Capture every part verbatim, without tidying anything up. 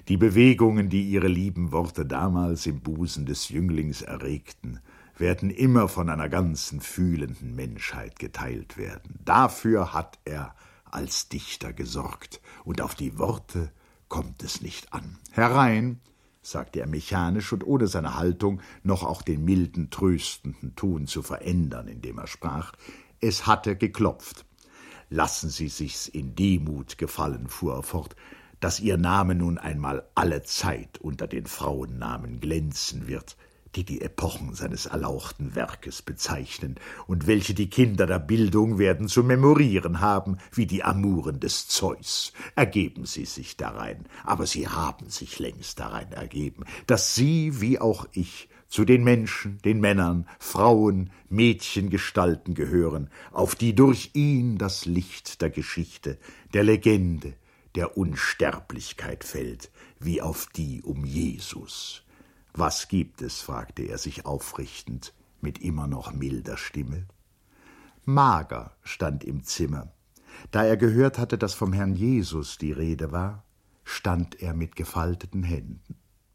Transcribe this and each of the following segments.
Die Bewegungen, die ihre lieben Worte damals im Busen des Jünglings erregten, werden immer von einer ganzen fühlenden Menschheit geteilt werden. Dafür hat er als Dichter gesorgt, und auf die Worte kommt es nicht an. Herein, sagte er mechanisch und ohne seine Haltung noch auch den milden, tröstenden Ton zu verändern, indem er sprach, es hatte geklopft. Lassen Sie sich's in Demut gefallen, fuhr er fort, dass Ihr Name nun einmal alle Zeit unter den Frauennamen glänzen wird, die die Epochen seines erlauchten Werkes bezeichnen und welche die Kinder der Bildung werden zu memorieren haben, wie die Amuren des Zeus. Ergeben Sie sich darein, aber Sie haben sich längst darein ergeben, dass Sie, wie auch ich, zu den Menschen, den Männern, Frauen, Mädchengestalten gehören, auf die durch ihn das Licht der Geschichte, der Legende, der Unsterblichkeit fällt, wie auf die um Jesus. »Was gibt es?« fragte er sich aufrichtend, mit immer noch milder Stimme. Mager stand im Zimmer. Da er gehört hatte, dass vom Herrn Jesus die Rede war, stand er mit gefalteten Händen.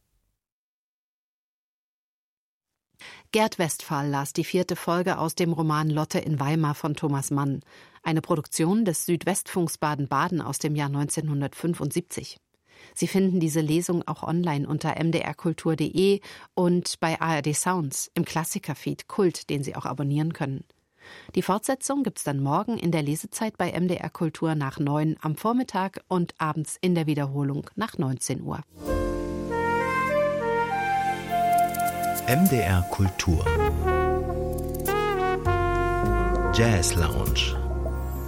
Gerd Westphal las die vierte Folge aus dem Roman Lotte in Weimar von Thomas Mann, eine Produktion des Südwestfunks Baden-Baden aus dem Jahr neunzehnhundertfünfundsiebzig. Sie finden diese Lesung auch online unter m d r kultur punkt d e und bei A R D Sounds im Klassikerfeed Kult, den Sie auch abonnieren können. Die Fortsetzung gibt's dann morgen in der Lesezeit bei M D R Kultur nach neun am Vormittag und abends in der Wiederholung nach neunzehn Uhr. M D R Kultur Jazz Lounge